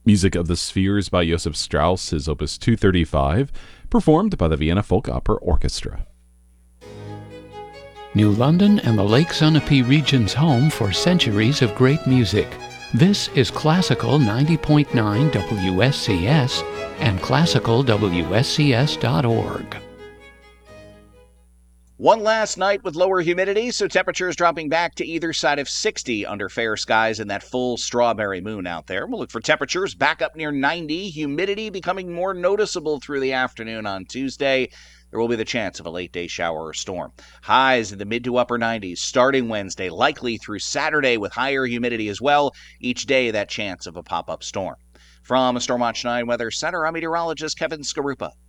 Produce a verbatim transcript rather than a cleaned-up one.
Music of the Spheres by Joseph Strauss is Opus two thirty-five, performed by the Vienna Folk Opera Orchestra. New London and the Lake Sunapee region's home for centuries of great music. This is Classical ninety point nine W S C S and classical W S C S dot org. One last night with lower humidity, so temperatures dropping back to either side of sixty under fair skies and that full strawberry moon out there. We'll look for temperatures back up near ninety, humidity becoming more noticeable through the afternoon on Tuesday. There will be the chance of a late-day shower or storm. Highs in the mid to upper nineties starting Wednesday, likely through Saturday with higher humidity as well. Each day, that chance of a pop-up storm. From Storm Watch nine Weather Center, I'm meteorologist Kevin Skarupa.